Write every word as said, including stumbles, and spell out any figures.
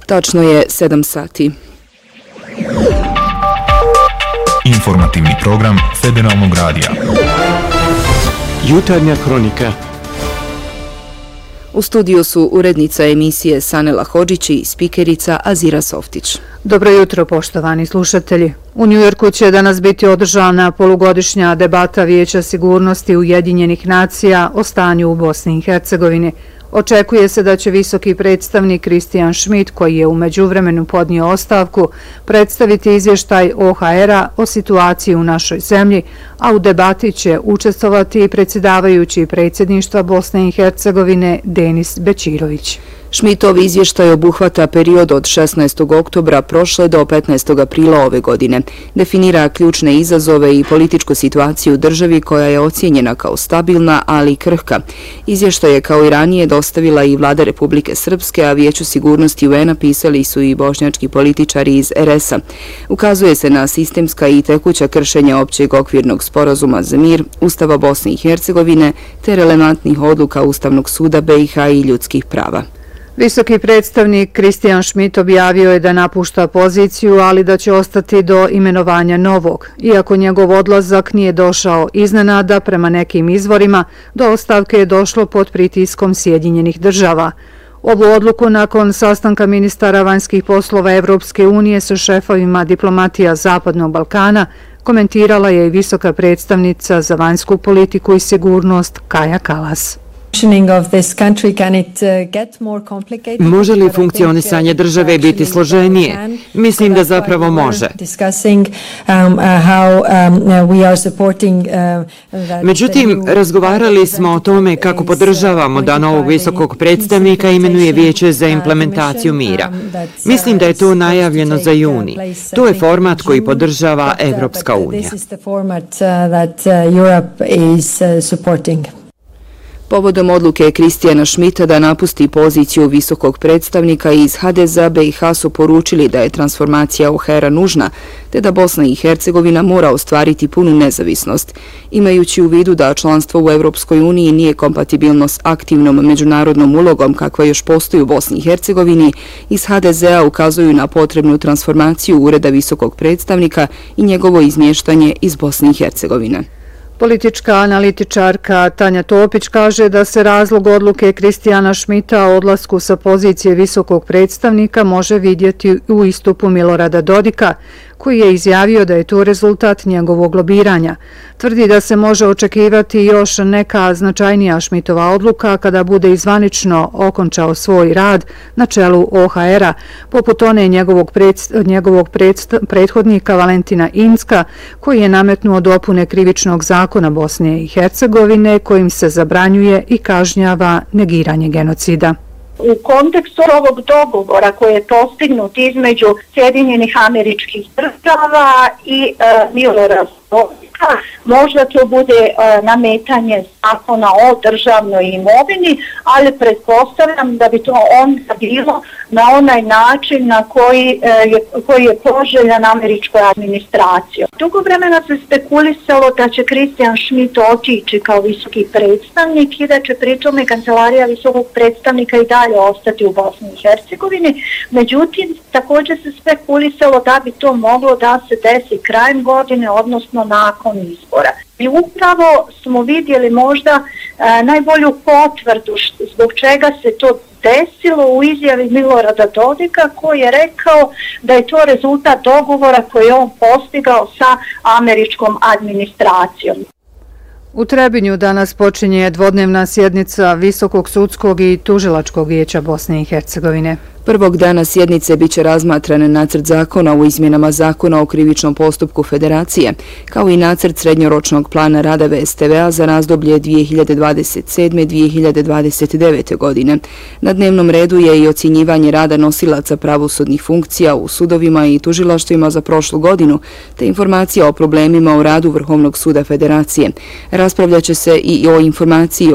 Tačno je sedam sati. Informativni program Federalnog radija. Jutarnja kronika. U studiju su urednica emisije Sanela Hodžić i spikerica Azira Softić. Dobro jutro, poštovani slušatelji. U Njujorku će danas biti održana polugodišnja debata Vijeća sigurnosti Ujedinjenih nacija o stanju u Bosni i Hercegovini. Očekuje se da će visoki predstavnik Christian Schmidt, koji je u međuvremenu podnio ostavku, predstaviti izvještaj O H R-a o situaciji u našoj zemlji, a u debati će učestvovati i predsjedavajući predsjedništva Bosne i Hercegovine Denis Bećirović. Schmidtov izvještaj obuhvata period od šesnaestog oktobra prošle do petnaestog aprila ove godine. Definira ključne izazove i političku situaciju u državi koja je ocijenjena kao stabilna, ali i krhka. Izvještaj je kao i ranije dostavila i vlada Republike Srpske, a Vijeću sigurnosti U N-a pisali su i bošnjački političari iz R S-a. Ukazuje se na sistemska i tekuća kršenja općeg okvirnog sporazuma za mir, Ustava Bosne i Hercegovine, te relevantnih odluka Ustavnog suda B i H i ljudskih prava. Visoki predstavnik Christian Schmidt objavio je da napušta poziciju, ali da će ostati do imenovanja novog. Iako njegov odlazak nije došao iznenada, prema nekim izvorima, do ostavke je došlo pod pritiskom Sjedinjenih država. Ovu odluku nakon sastanka ministara vanjskih poslova Evropske unije sa šefovima diplomatija Zapadnog Balkana komentirala je i visoka predstavnica za vanjsku politiku i sigurnost Kaja Kallas. Može li funkcionisanje države biti složenije? Mislim da zapravo može. Međutim, razgovarali smo o tome kako podržavamo da novog visokog predstavnika imenuje Vijeće za implementaciju mira. Mislim da je to najavljeno za juni. To je format koji podržava Evropska unija. Povodom odluke Christiana Schmidta da napusti poziciju visokog predstavnika iz H D Z-a B i H su poručili da je transformacija O H R-a nužna, te da Bosna i Hercegovina mora ostvariti punu nezavisnost. Imajući u vidu da članstvo u Evropskoj uniji nije kompatibilno s aktivnom međunarodnom ulogom kakva još postoji u Bosni i Hercegovini, iz H D Z-a ukazuju na potrebnu transformaciju ureda visokog predstavnika i njegovo izmještanje iz Bosne i Hercegovine. Politička analitičarka Tanja Topić kaže da se razlog odluke Christiana Schmidta o odlasku sa pozicije visokog predstavnika može vidjeti u istupu Milorada Dodika, koji je izjavio da je to rezultat njegovog lobiranja. Tvrdi da se može očekivati još neka značajnija Schmidtova odluka kada bude izvanično okončao svoj rad na čelu O H R-a, poput one njegovog, predst, njegovog predst, prethodnika Valentina Incka, koji je nametnuo dopune krivičnog zakona Bosne i Hercegovine, kojim se zabranjuje i kažnjava negiranje genocida. U kontekstu ovog dogovora koji je postignut između Sjedinjenih Američkih Država i e, Milorada Dodika, možda to bude e, nametanje zakona o državnoj imovini, ali pretpostavljam da bi to onda bilo na onaj način na koji, e, je, koji je poželjan američkoj administraciji. Dugo vremena se spekulisalo da će Christian Schmidt otići kao visoki predstavnik i da će pritome kancelarija visokog predstavnika i dalje ostati u Bosni i Hercegovini. Međutim, također se spekulisalo da bi to moglo da se desi krajem godine, odnosno nakon izbora. I upravo smo vidjeli možda e, najbolju potvrdu što, zbog čega se to desilo u izjavi Milorada Dodika, koji je rekao da je to rezultat dogovora koji je on postigao sa američkom administracijom. U Trebinju danas počinje dvodnevna sjednica Visokog sudskog i tužilačkog vijeća Bosne i Hercegovine. Prvog dana sjednice biće razmatran nacrt zakona u izmjenama zakona o krivičnom postupku Federacije, kao i nacrt srednjoročnog plana rada V S T V-a za razdoblje dvije hiljade dvadeset sedme do dvije hiljade dvadeset devete. godine. Na dnevnom redu je i ocjenjivanje rada nosilaca pravosudnih funkcija u sudovima i tužilaštvima za prošlu godinu, te informacija o problemima u radu Vrhovnog suda Federacije. Raspravljaće se i o informaciji